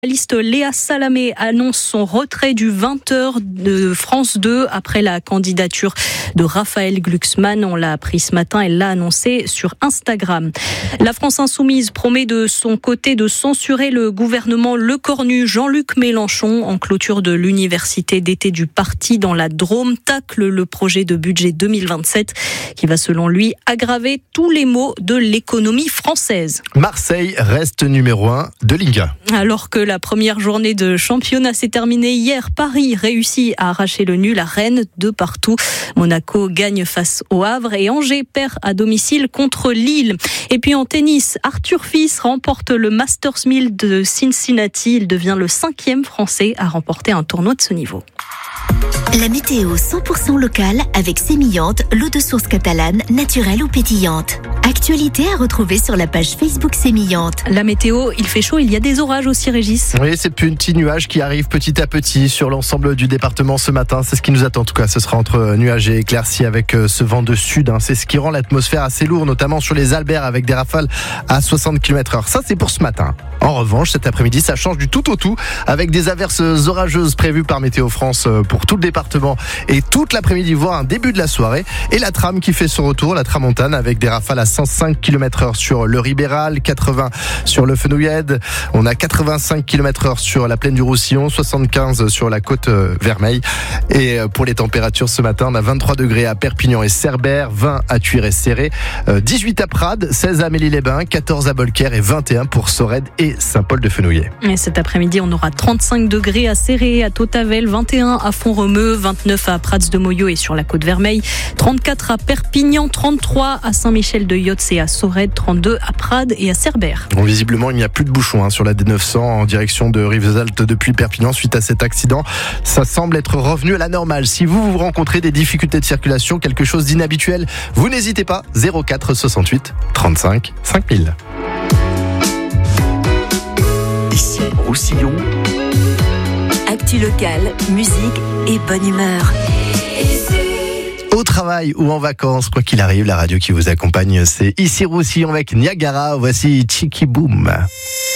La liste Léa Salamé annonce son retrait du 20h de France 2 après la candidature de Raphaël Glucksmann. On l'a appris ce matin, elle l'a annoncé sur Instagram. La France Insoumise promet de son côté de censurer le gouvernement Lecornu. Jean-Luc Mélenchon, en clôture de l'université d'été du parti dans la Drôme, tacle le projet de budget 2027 qui va selon lui aggraver tous les maux de l'économie française. Marseille reste numéro 1 de Ligue 1. Alors que la première journée de championnat s'est terminée hier, Paris réussit à arracher le nul à Rennes de partout. Monaco gagne face au Havre et Angers perd à domicile contre Lille. Et puis en tennis, Arthur Fils remporte le Masters 1000 de Cincinnati. Il devient le 5e Français à remporter un tournoi de ce niveau. La météo 100% locale avec Sémillante, l'eau de source catalane, naturelle ou pétillante. Actualité à retrouver sur la page Facebook Sémillante. La météo, il fait chaud, il y a des orages aussi, Régis. Oui, ces petits nuages qui arrivent petit à petit sur l'ensemble du département ce matin. C'est ce qui nous attend en tout cas. Ce sera entre nuages et éclaircies avec ce vent de sud. C'est ce qui rend l'atmosphère assez lourde, notamment sur les Alberts avec des rafales à 60 km/h. Ça, c'est pour ce matin. En revanche, cet après-midi, ça change du tout au tout avec des averses orageuses prévues par Météo France pour tout le département et toute l'après-midi, voire un début de la soirée. Et la trame qui fait son retour, la tramontane avec des rafales à 105 km/h sur le Ribéral, 80 sur le Fenouillède. On a 85 km/h sur la plaine du Roussillon, 75 sur la côte Vermeille. Et pour les températures ce matin, on a 23 degrés à Perpignan et Cerbère, 20 à Tuire et Céré, 18 à Prades, 16 à Amélie-les-Bains, 14 à Bolquer et 21 pour Sorède et Saint-Paul-de-Fenouillet. Et cet après-midi, on aura 35 degrés à Céré, à Tautavel, 21 à Font-Romeu, 29 à Prats-de-Moyau et sur la côte Vermeille, 34 à Perpignan, 33 à Saint-Michel-de-Yotz et à Sorède, 32 à Prades et à Cerbère. Bon, visiblement, il n'y a plus de bouchons sur la D900 en direction de Rivesaltes depuis Perpignan suite à cet accident. Ça semble être revenu à la normale. Si vous rencontrez des difficultés de circulation, quelque chose d'inhabituel, vous n'hésitez pas, 04 68 35 5000. Ici Roussillon. Actu locale, musique et bonne humeur. Au travail ou en vacances, quoi qu'il arrive, la radio qui vous accompagne, c'est Ici Roussillon avec Niagara. Voici Chiki Boom.